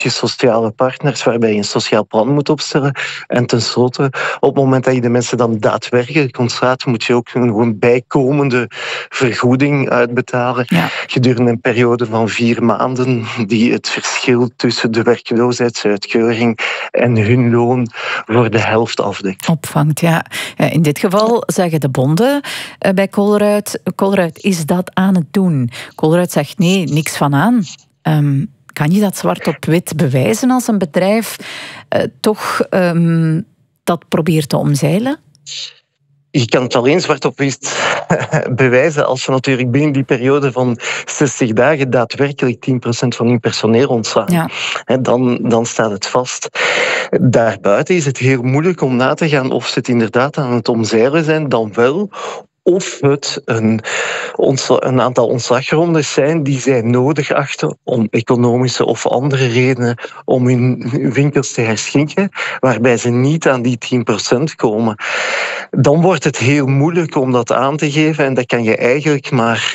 je sociale partners waarbij je een sociaal plan moet opstellen. En tenslotte, op het moment dat je de mensen dan daadwerkelijk ontslaat, moet je ook een bijkomende vergoeding uitbetalen gedurende een periode van 4 maanden die het verschil tussen de werkloosheidsuitkeuring en hun loon voor de helft afdekt. Opvangt, ja. In dit geval zeggen de bonden bij Colruyt is dat aan het doen. Colruyt zegt nee, niks van aan. Kan je dat zwart op wit bewijzen als een bedrijf toch dat probeert te omzeilen? Je kan het alleen zwart op wit bewijzen als je natuurlijk binnen die periode van 60 dagen daadwerkelijk 10% van je personeel ontslaat. Ja. Dan staat het vast. Daarbuiten is het heel moeilijk om na te gaan of ze het inderdaad aan het omzeilen zijn, dan wel of het een aantal ontslagrondes zijn die zij nodig achten om economische of andere redenen om hun winkels te herschenken, waarbij ze niet aan die 10% komen. Dan wordt het heel moeilijk om dat aan te geven en dat kan je eigenlijk maar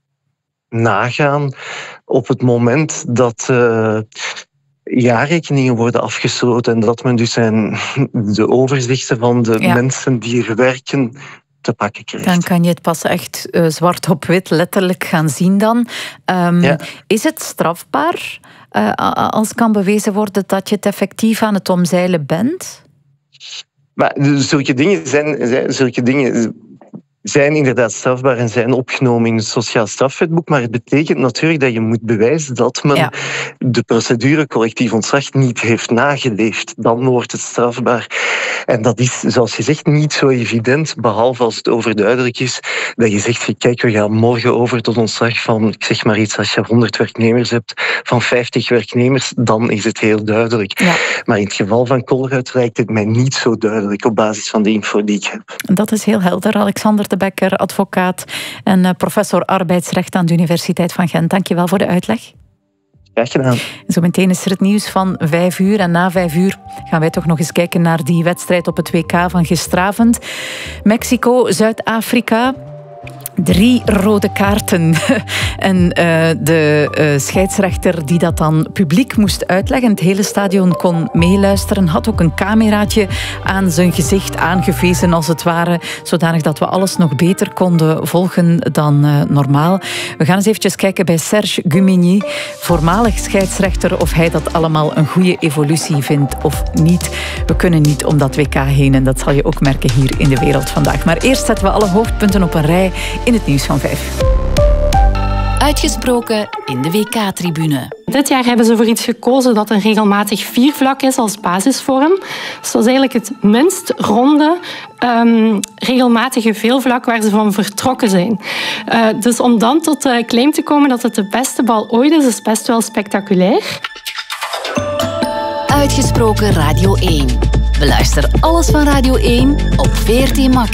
nagaan op het moment dat jaarrekeningen worden afgesloten en dat men dus de overzichten van de mensen die er werken te pakken krijgt. Dan kan je het pas echt zwart op wit letterlijk gaan zien dan. Is het strafbaar als kan bewezen worden dat je het effectief aan het omzeilen bent? Maar zulke dingen zijn inderdaad strafbaar en zijn opgenomen in het sociaal strafwetboek, maar het betekent natuurlijk dat je moet bewijzen dat men de procedure collectief ontslag niet heeft nageleefd. Dan wordt het strafbaar. En dat is, zoals je zegt, niet zo evident, behalve als het overduidelijk is dat je zegt, kijk, we gaan morgen over tot ontslag van, ik zeg maar iets, als je 100 werknemers hebt, van 50 werknemers, dan is het heel duidelijk. Ja. Maar in het geval van Colruyt lijkt het mij niet zo duidelijk op basis van de info die ik heb. Dat is heel helder. Alexander de Bekker, advocaat en professor arbeidsrecht aan de Universiteit van Gent. Dank je wel voor de uitleg. Graag gedaan. Zometeen is er het nieuws van 5 uur. En na 5 uur gaan wij toch nog eens kijken naar die wedstrijd op het WK van gisteravond. Mexico, Zuid-Afrika. 3 rode kaarten. En de scheidsrechter die dat dan publiek moest uitleggen, het hele stadion kon meeluisteren, had ook een cameraatje aan zijn gezicht aangewezen als het ware, zodanig dat we alles nog beter konden volgen dan normaal. We gaan eens eventjes kijken bij Serge Gumigny, voormalig scheidsrechter, of hij dat allemaal een goede evolutie vindt of niet. We kunnen niet om dat WK heen en dat zal je ook merken hier in De Wereld Vandaag. Maar eerst zetten we alle hoofdpunten op een rij in het nieuws van 5. Uitgesproken in de WK-tribune. Dit jaar hebben ze voor iets gekozen dat een regelmatig 4-vlak is als basisvorm. Dus dat is eigenlijk het minst ronde, regelmatige veelvlak waar ze van vertrokken zijn. Dus om dan tot de claim te komen dat het de beste bal ooit is best wel spectaculair. Uitgesproken Radio 1. Beluister alles van Radio 1 op VRT Max.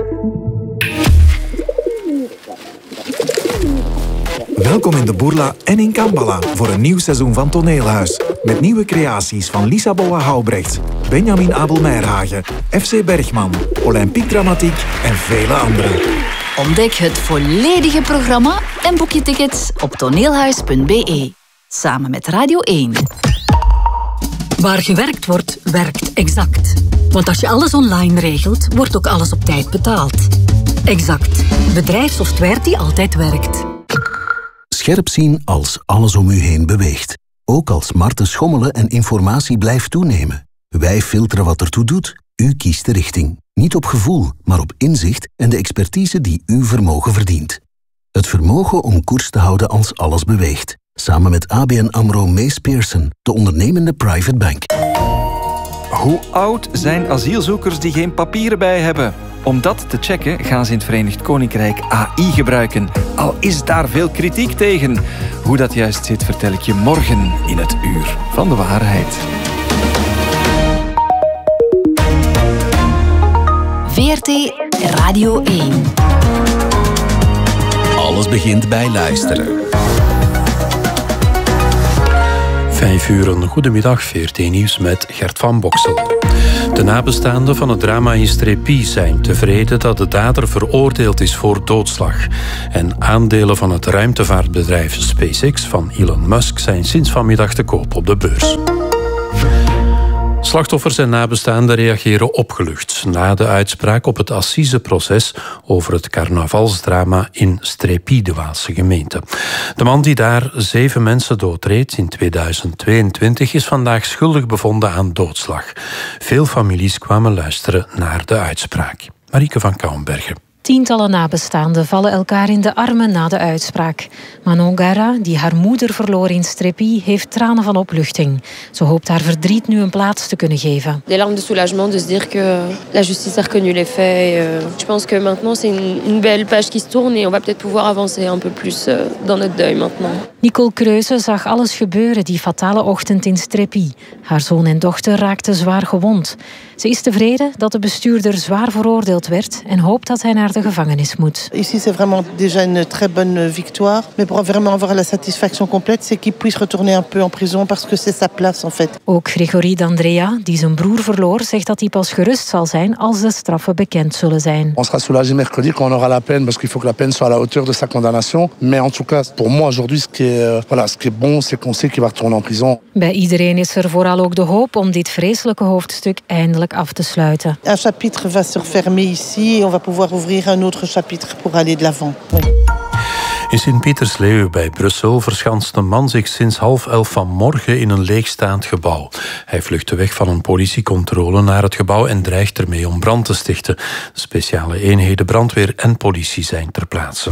Welkom in de Bourla en in Kambala voor een nieuw seizoen van Toneelhuis. Met nieuwe creaties van Lisa Boa-Houbrecht, Benjamin Abel-Meirhagen, FC Bergman, Olympique Dramatiek en vele anderen. Ontdek het volledige programma en boek je tickets op toneelhuis.be. Samen met Radio 1. Waar gewerkt wordt, werkt Exact. Want als je alles online regelt, wordt ook alles op tijd betaald. Exact. Bedrijfssoftware die altijd werkt. Scherp zien als alles om u heen beweegt. Ook als markten schommelen en informatie blijft toenemen. Wij filteren wat ertoe doet. U kiest de richting. Niet op gevoel, maar op inzicht en de expertise die uw vermogen verdient. Het vermogen om koers te houden als alles beweegt. Samen met ABN AMRO Mees Pearson, de ondernemende private bank. Hoe oud zijn asielzoekers die geen papieren bij hebben? Om dat te checken gaan ze in het Verenigd Koninkrijk AI gebruiken. Al is daar veel kritiek tegen. Hoe dat juist zit, vertel ik je morgen in het Uur van de Waarheid. VRT Radio 1. Alles begint bij luisteren. 5 uur, een goedemiddag, VRT Nieuws met Gert van Boksel. De nabestaanden van het drama in Strépy zijn tevreden dat de dader veroordeeld is voor doodslag. En aandelen van het ruimtevaartbedrijf SpaceX van Elon Musk zijn sinds vanmiddag te koop op de beurs. Slachtoffers en nabestaanden reageren opgelucht na de uitspraak op het assiseproces over het carnavalsdrama in Strépy, de Waalse gemeente. De man die daar 7 mensen doodreed in 2022 is vandaag schuldig bevonden aan doodslag. Veel families kwamen luisteren naar de uitspraak. Marieke van Kouwenbergen. Tientallen nabestaanden vallen elkaar in de armen na de uitspraak. Manon Gara, die haar moeder verloor in Strépy, heeft tranen van opluchting. Ze hoopt haar verdriet nu een plaats te kunnen geven. Des larmes de soulagement de se dire que la justice a reconnu les faits. Je pense que maintenant c'est une belle page qui se tourne et on va peut-être pouvoir avancer un peu plus dans notre deuil maintenant. Nicole Kreuze zag alles gebeuren die fatale ochtend in Strépy. Haar zoon en dochter raakten zwaar gewond. Ze is tevreden dat de bestuurder zwaar veroordeeld werd en hoopt dat hij naar de gevangenis moet. Ici c'est vraiment déjà une très bonne victoire, mais pour vraiment avoir la satisfaction complète, c'est qu'il puisse retourner un peu en prison parce que c'est sa place en fait. Ook Grégory D'Andrea, die zijn broer verloor, zegt dat hij pas gerust zal zijn als de straffen bekend zullen zijn. On sera soulagé mercredi quand on aura la peine parce qu'il faut que la peine soit à la hauteur de sa condamnation, mais en tout cas pour moi aujourd'hui ce qui est bon, c'est qu'on sait qu'il va retourner en prison. Bij iedereen is er vooral ook de hoop om dit vreselijke hoofdstuk eindelijk af te sluiten. Un chapitre va se refermer ici et on va pouvoir ouvrir un autre chapitre pour aller de l'avant. Oui. In Sint-Pietersleeuwen bij Brussel verschanst een man zich sinds 10:30 vanmorgen in een leegstaand gebouw. Hij vluchtte weg van een politiecontrole naar het gebouw en dreigt ermee om brand te stichten. Speciale eenheden brandweer en politie zijn ter plaatse.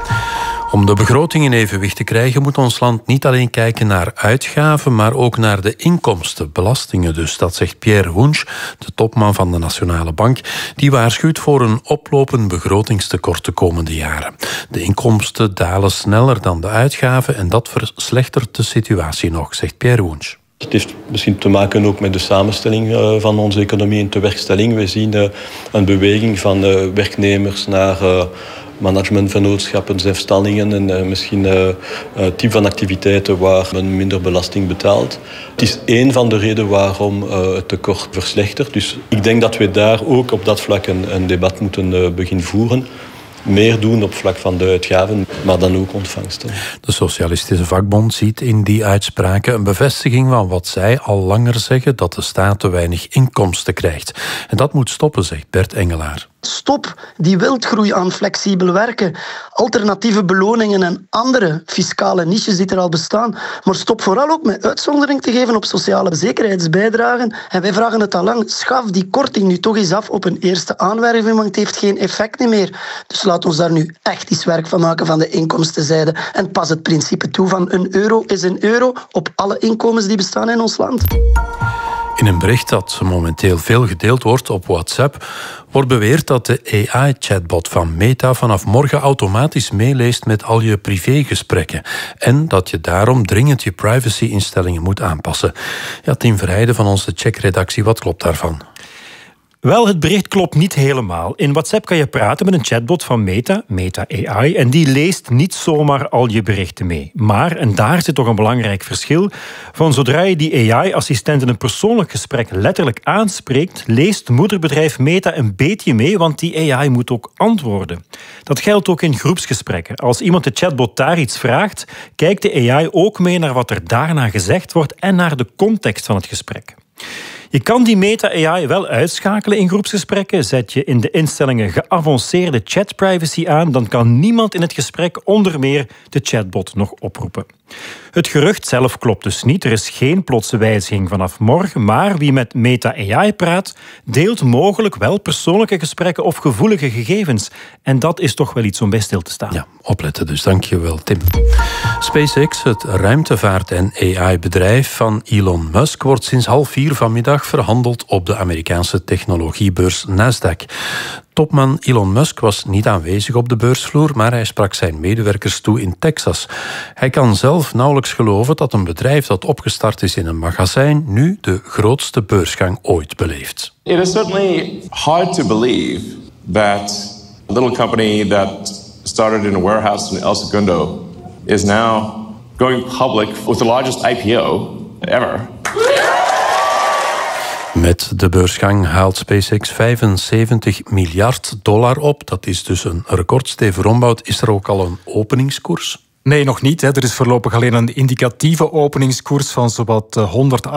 Om de begroting in evenwicht te krijgen moet ons land niet alleen kijken naar uitgaven, maar ook naar de inkomsten, belastingen dus. Dat zegt Pierre Wunsch, de topman van de Nationale Bank, die waarschuwt voor een oplopend begrotingstekort de komende jaren. De inkomsten dalen sneller dan de uitgaven en dat verslechtert de situatie nog, zegt Pierre Wunsch. Het heeft misschien te maken ook met de samenstelling van onze economie en tewerkstelling. We zien een beweging van werknemers naar managementvennootschappen, zelfstandigen en misschien type van activiteiten waar men minder belasting betaalt. Het is één van de redenen waarom het tekort verslechtert. Dus ik denk dat we daar ook op dat vlak een debat moeten beginnen voeren. Meer doen op vlak van de uitgaven, maar dan ook ontvangsten. De Socialistische Vakbond ziet in die uitspraken een bevestiging van wat zij al langer zeggen, dat de staat te weinig inkomsten krijgt. En dat moet stoppen, zegt Bert Engelaar. Stop die wildgroei aan flexibel werken, alternatieve beloningen en andere fiscale niches die er al bestaan. Maar stop vooral ook met uitzondering te geven op sociale zekerheidsbijdragen. En wij vragen het al lang, schaf die korting nu toch eens af op een eerste aanwerving, want het heeft geen effect meer. Dus laat ons daar nu echt eens werk van maken van de inkomstenzijde. En pas het principe toe van €1 is €1 op alle inkomens die bestaan in ons land. In een bericht dat momenteel veel gedeeld wordt op WhatsApp wordt beweerd dat de AI-chatbot van Meta vanaf morgen automatisch meeleest met al je privégesprekken en dat je daarom dringend je privacy-instellingen moet aanpassen. Ja, Tim Verheijden van onze Check-redactie, wat klopt daarvan? Wel, het bericht klopt niet helemaal. In WhatsApp kan je praten met een chatbot van Meta AI, en die leest niet zomaar al je berichten mee. Maar, en daar zit toch een belangrijk verschil, van zodra je die AI-assistent in een persoonlijk gesprek letterlijk aanspreekt, leest moederbedrijf Meta een beetje mee, want die AI moet ook antwoorden. Dat geldt ook in groepsgesprekken. Als iemand de chatbot daar iets vraagt, kijkt de AI ook mee naar wat er daarna gezegd wordt en naar de context van het gesprek. Je kan die Meta-AI wel uitschakelen in groepsgesprekken. Zet je in de instellingen geavanceerde chatprivacy aan, dan kan niemand in het gesprek onder meer de chatbot nog oproepen. Het gerucht zelf klopt dus niet. Er is geen plotse wijziging vanaf morgen, maar wie met Meta-AI praat, deelt mogelijk wel persoonlijke gesprekken of gevoelige gegevens. En dat is toch wel iets om bij stil te staan. Ja, opletten dus. Dank je wel, Tim. SpaceX, het ruimtevaart- en AI-bedrijf van Elon Musk, wordt sinds 3:30 vanmiddag verhandeld op de Amerikaanse technologiebeurs Nasdaq. Topman Elon Musk was niet aanwezig op de beursvloer, maar hij sprak zijn medewerkers toe in Texas. Hij kan zelf nauwelijks geloven dat een bedrijf dat opgestart is in een magazijn nu de grootste beursgang ooit beleeft. It is certainly hard to believe that a little company that started in a warehouse in El Segundo is now going public with the largest IPO ever. Met de beursgang haalt SpaceX $75 miljard op. Dat is dus een record. Steven Rombout, is er ook al een openingskoers? Nee, nog niet. Er is voorlopig alleen een indicatieve openingskoers van zowat